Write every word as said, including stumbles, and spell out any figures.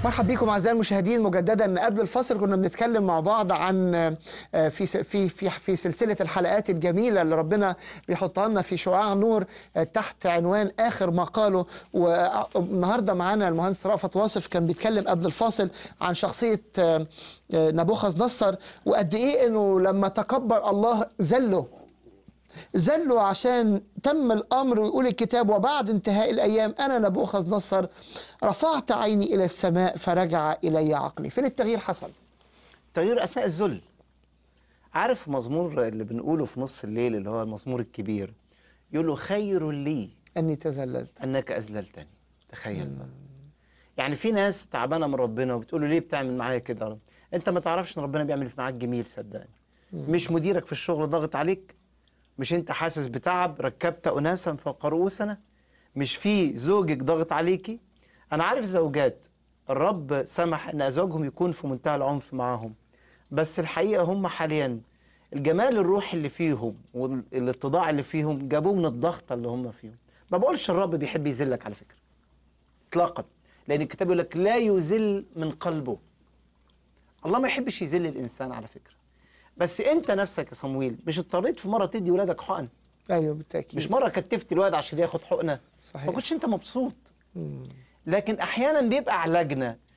مرحبا بكم اعزائي المشاهدين مجددا. قبل الفصل كنا بنتكلم مع بعض عن في في في في سلسله الحلقات الجميله اللي ربنا بيحطها لنا في شعاع نور تحت عنوان اخر ما قاله. والنهارده معانا المهندس رأفت واصف كان بيتكلم قبل الفاصل عن شخصيه نبوخذ نصر، وقد ايه انه لما تكبر الله ذله ذلوا عشان تم الأمر. ويقول الكتاب: وبعد انتهاء الأيام أنا نبوخذ نصر رفعت عيني إلى السماء فرجع إلي عقلي. فين التغيير حصل؟ تغيير أثناء الذل. عارف مزمور اللي بنقوله في نص الليل اللي هو المزمور الكبير، يقول له: خير لي أني تذللت أنك أذللتني. تخيل بقى. يعني في ناس تعبانة من ربنا وبتقول له: ليه بتعمل معايا كده يا رب؟ أنت ما تعرفش إن ربنا بيعمل معاك جميل. صدقني، مش مديرك في الشغل ضاغط عليك؟ مش انت حاسس بتعب؟ ركبت اناسا فوق رؤوسنا. مش في زوجك ضاغط عليكي؟ انا عارف زوجات الرب سمح ان ازواجهم يكون في منتهى العنف معاهم، بس الحقيقه هم حاليا الجمال الروحي اللي فيهم والاتضاع اللي فيهم جابوه من الضغط اللي هم فيهم. ما بقولش الرب بيحب يذلك على فكره اطلاقا، لان الكتاب يقول لك: لا يذل من قلبه. الله ما يحبش يذل الانسان على فكره، بس انت نفسك يا صمويل مش اضطريت في مره تدي ولادك حقن؟ ايوه بالتاكيد. مش مره كتفت الواد عشان ياخد حقنه؟ صحيح. ما كنتش انت مبسوط؟ مم. لكن احيانا بيبقى علاجنا